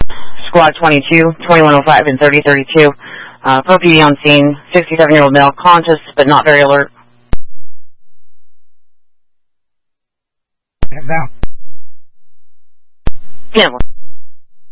Squad 22, 2105 and 3032. Per PD on scene, 67-year-old male, conscious but not very alert. Now. Yeah.